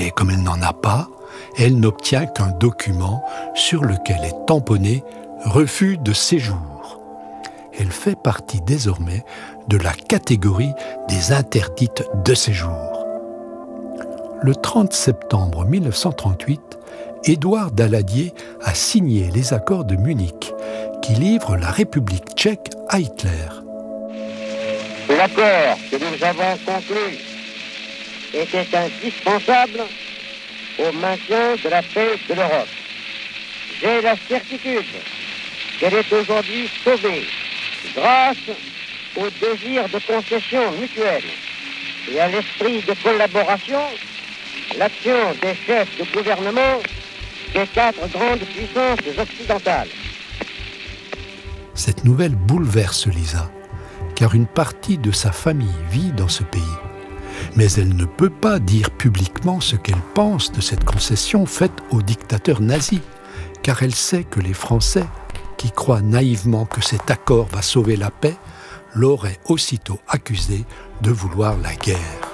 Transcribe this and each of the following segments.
Mais comme elle n'en a pas, elle n'obtient qu'un document sur lequel est tamponné « Refus de séjour ». Elle fait partie désormais de la catégorie des interdites de séjour. Le 30 septembre 1938, Édouard Daladier a signé les accords de Munich qui livrent la République tchèque à Hitler. L'accord que nous avons conclu était indispensable au maintien de la paix de l'Europe. J'ai la certitude qu'elle est aujourd'hui sauvée grâce au désir de concession mutuelle et à l'esprit de collaboration, l'action des chefs de gouvernement des 4 grandes puissances occidentales. Cette nouvelle bouleverse Lisa, car une partie de sa famille vit dans ce pays. Mais elle ne peut pas dire publiquement ce qu'elle pense de cette concession faite au dictateur nazi, car elle sait que les Français, qui croient naïvement que cet accord va sauver la paix, l'auraient aussitôt accusé de vouloir la guerre.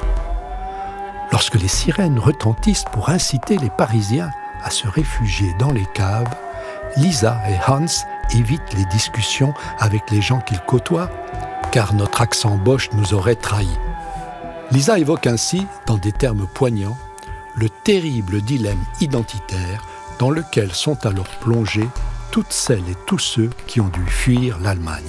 Lorsque les sirènes retentissent pour inciter les Parisiens à se réfugier dans les caves, Lisa et Hans évitent les discussions avec les gens qu'ils côtoient, car notre accent boche nous aurait trahis. Lisa évoque ainsi, dans des termes poignants, le terrible dilemme identitaire dans lequel sont alors plongés toutes celles et tous ceux qui ont dû fuir l'Allemagne.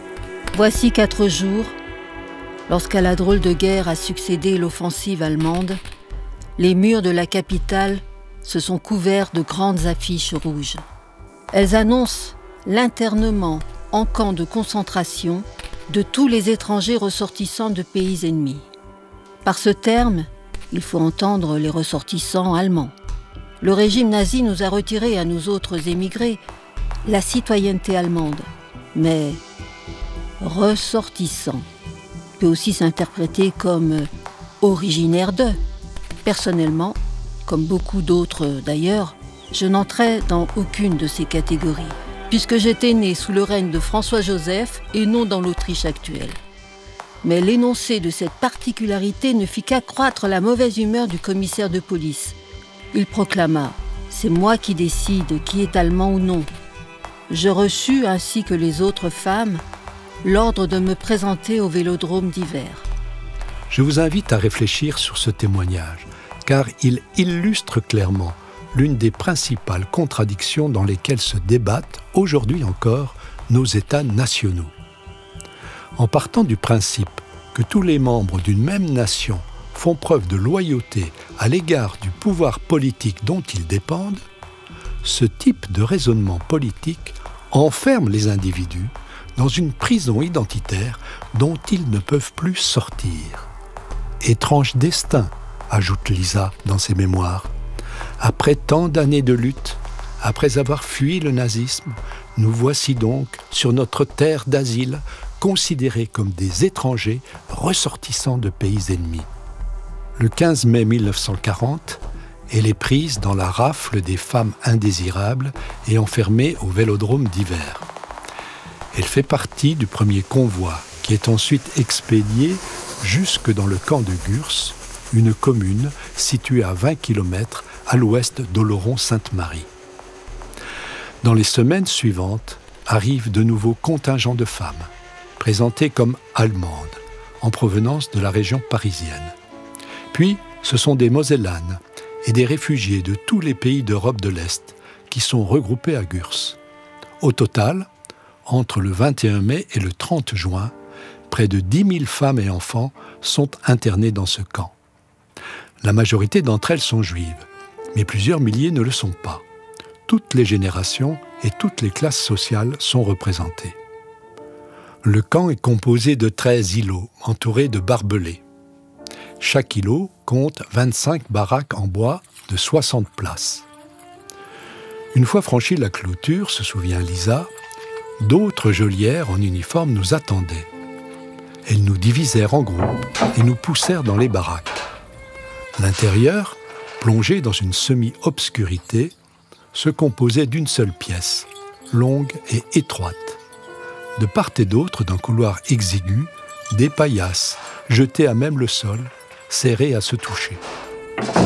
Voici 4 jours, lorsqu'à la drôle de guerre a succédé l'offensive allemande, les murs de la capitale se sont couverts de grandes affiches rouges. Elles annoncent l'internement en camps de concentration de tous les étrangers ressortissants de pays ennemis. Par ce terme, il faut entendre les ressortissants allemands. Le régime nazi nous a retiré à nous autres émigrés la citoyenneté allemande, mais ressortissant peut aussi s'interpréter comme originaire de. Personnellement, comme beaucoup d'autres d'ailleurs, je n'entrais dans aucune de ces catégories, puisque j'étais né sous le règne de François-Joseph et non dans l'Autriche actuelle. Mais l'énoncé de cette particularité ne fit qu'accroître la mauvaise humeur du commissaire de police. Il proclama « C'est moi qui décide qui est allemand ou non ». Je reçus, ainsi que les autres femmes, l'ordre de me présenter au vélodrome d'hiver. Je vous invite à réfléchir sur ce témoignage, car il illustre clairement l'une des principales contradictions dans lesquelles se débattent, aujourd'hui encore, nos États nationaux. En partant du principe que tous les membres d'une même nation font preuve de loyauté à l'égard du pouvoir politique dont ils dépendent, ce type de raisonnement politique enferme les individus dans une prison identitaire dont ils ne peuvent plus sortir. Étrange destin, ajoute Lisa dans ses mémoires. Après tant d'années de lutte, après avoir fui le nazisme, nous voici donc sur notre terre d'asile, considérés comme des étrangers ressortissants de pays ennemis. Le 15 mai 1940, elle est prise dans la rafle des femmes indésirables et enfermée au vélodrome d'hiver. Elle fait partie du premier convoi qui est ensuite expédié jusque dans le camp de Gurs, une commune située à 20 km à l'ouest d'Oloron-Sainte-Marie. Dans les semaines suivantes, arrivent de nouveaux contingents de femmes, présentées comme allemandes, en provenance de la région parisienne. Puis, ce sont des Mosellanes et des réfugiés de tous les pays d'Europe de l'Est qui sont regroupés à Gurs. Au total, entre le 21 mai et le 30 juin, près de 10 000 femmes et enfants sont internés dans ce camp. La majorité d'entre elles sont juives, mais plusieurs milliers ne le sont pas. Toutes les générations et toutes les classes sociales sont représentées. Le camp est composé de 13 îlots entourés de barbelés. Chaque îlot compte 25 baraques en bois de 60 places. Une fois franchie la clôture, se souvient Lisa, d'autres geôlières en uniforme nous attendaient. Elles nous divisèrent en groupes et nous poussèrent dans les baraques. L'intérieur, plongé dans une semi-obscurité, se composait d'une seule pièce, longue et étroite. De part et d'autre d'un couloir exigu, des paillasses, jetées à même le sol, serrées à se toucher.